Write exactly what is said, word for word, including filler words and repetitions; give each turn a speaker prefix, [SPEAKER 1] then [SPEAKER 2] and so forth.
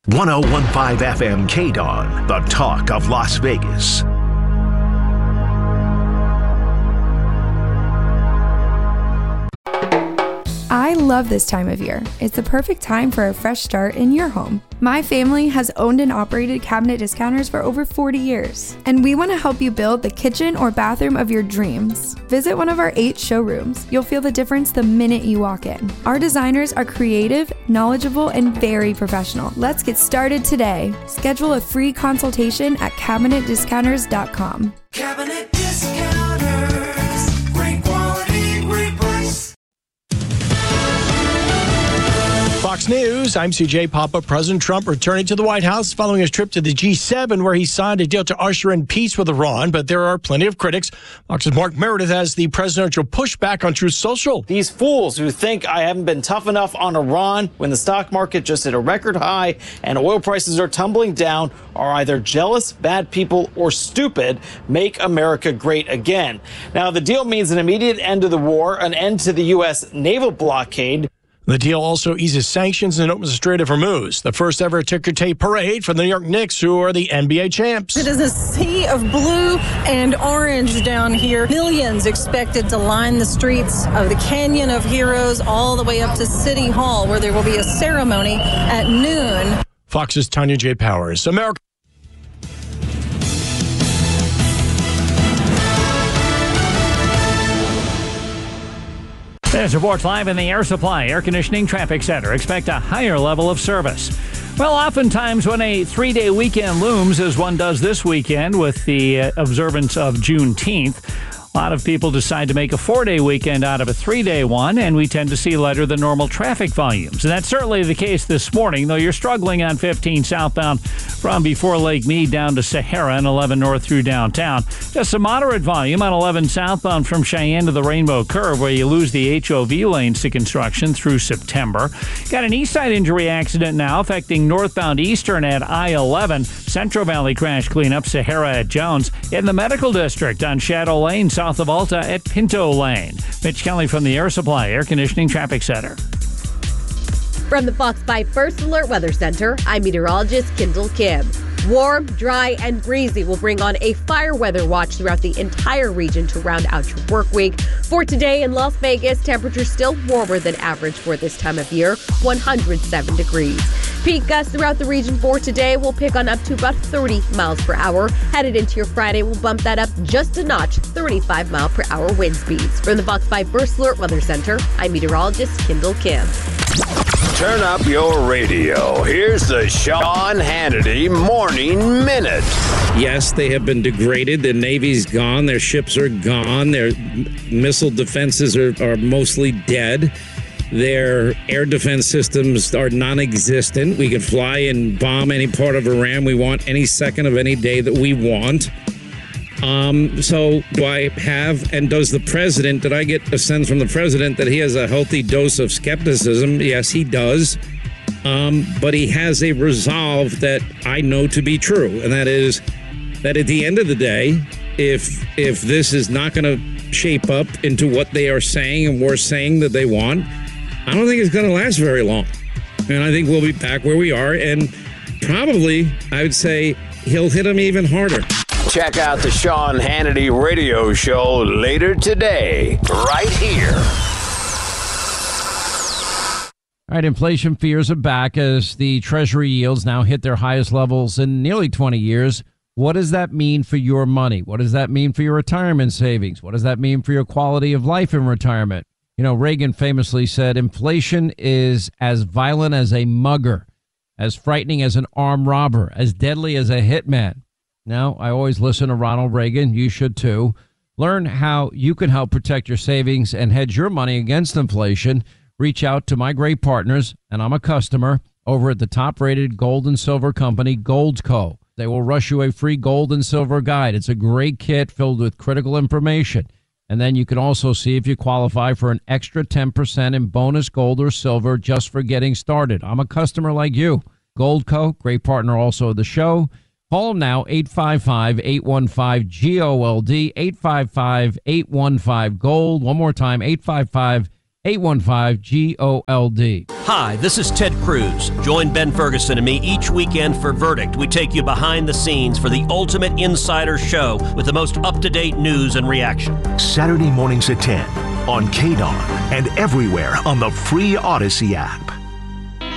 [SPEAKER 1] one oh one point five F M K-Dawn, the talk of Las Vegas.
[SPEAKER 2] I love this time of year. It's the perfect time for a fresh start in your home. My family has owned and operated Cabinet Discounters for over forty years, and we want to help you build the kitchen or bathroom of your dreams. Visit one of our eight showrooms. You'll feel the difference the minute you walk in. Our designers are creative, knowledgeable, and very professional. Let's get started today. Schedule a free consultation at cabinet discounters dot com.
[SPEAKER 3] Cabinet Discounters. Great quality, great price.
[SPEAKER 4] Fox News, I'm C J Papa. President Trump returning to the White House following his trip to the G seven, where he signed a deal to usher in peace with Iran. But there are plenty of critics. Fox's Mark Meredith has the presidential pushback on Truth Social.
[SPEAKER 5] These fools who think I haven't been tough enough on Iran when the stock market just hit a record high and oil prices are tumbling down are either jealous, bad people, or stupid. Make America great again. Now, the deal means an immediate end to the war, an end to the U S naval blockade.
[SPEAKER 4] The deal also eases sanctions and opens the Strait of Hormuz, the first ever ticker tape parade for the New York Knicks, who are the N B A champs.
[SPEAKER 6] It is a sea of blue and orange down here. Millions expected to line the streets of the Canyon of Heroes all the way up to City Hall, where there will be a ceremony at noon.
[SPEAKER 4] Fox's Tanya J. Powers. America.
[SPEAKER 7] There's reports live in the Air Supply Air Conditioning Traffic Center. Expect a higher level of service. Well, oftentimes when a three-day weekend looms, as one does this weekend with the uh, observance of Juneteenth, a lot of people decide to make a four-day weekend out of a three-day one, and we tend to see lighter than normal traffic volumes. And that's certainly the case this morning, though you're struggling on fifteen southbound from before Lake Mead down to Sahara and eleven north through downtown. Just some moderate volume on eleven southbound from Cheyenne to the Rainbow Curve, where you lose the H O V lanes to construction through September. Got an east side injury accident now affecting northbound Eastern at I eleven. Central Valley crash cleanup, Sahara at Jones. In the Medical District on Shadow Lane, south of Alta at Pinto Lane. Mitch Kelly from the Air Supply Air Conditioning Traffic Center.
[SPEAKER 8] From the Fox five First Alert Weather Center, I'm meteorologist Kendall Kim. Warm, dry, and breezy will bring on a fire weather watch throughout the entire region to round out your work week. For today in Las Vegas, temperatures still warmer than average for this time of year, one hundred seven degrees. Peak gusts throughout the region for today will pick on up to about thirty miles per hour. Headed into your Friday, we'll bump that up just a notch, thirty-five mile per hour wind speeds. From the Fox five First Alert Weather Center, I'm meteorologist Kendall Kim.
[SPEAKER 9] Turn up your radio. Here's the Sean Hannity Morning Minute.
[SPEAKER 10] Yes, they have been degraded. Their navy's gone. Their ships are gone. Their missile defenses are, are mostly dead. Their air defense systems are non-existent. We can fly and bomb any part of Iran we want any second of any day that we want. Um, so do I have, and does the president, did I get a sense from the president that he has a healthy dose of skepticism? Yes, he does. Um, but he has a resolve that I know to be true. And that is that at the end of the day, if if this is not going to shape up into what they are saying and we're saying that they want, I don't think it's going to last very long. And I think we'll be back where we are. And probably, I would say, he'll hit them even harder.
[SPEAKER 9] Check out the Sean Hannity radio show later today, right here.
[SPEAKER 11] All right, inflation fears are back as the Treasury yields now hit their highest levels in nearly twenty years. What does that mean for your money? What does that mean for your retirement savings? What does that mean for your quality of life in retirement? You know, Reagan famously said, inflation is as violent as a mugger, as frightening as an armed robber, as deadly as a hitman. Now, I always listen to Ronald Reagan. You should, too. Learn how you can help protect your savings and hedge your money against inflation. Reach out to my great partners, and I'm a customer, over at the top-rated gold and silver company, Goldco. They will rush you a free gold and silver guide. It's a great kit filled with critical information. And then you can also see if you qualify for an extra ten percent in bonus gold or silver just for getting started. I'm a customer like you. Goldco, great partner also of the show. Call them now, eight five five, eight one five, G O L D, eight five five, eight one five, GOLD. One more time, eight five five, eight one five, G O L D.
[SPEAKER 12] Hi, this is Ted Cruz. Join Ben Ferguson and me each weekend for Verdict. We take you behind the scenes for the ultimate insider show with the most up-to-date news and reaction.
[SPEAKER 1] Saturday mornings at ten on K D O N and everywhere on the free Odyssey app.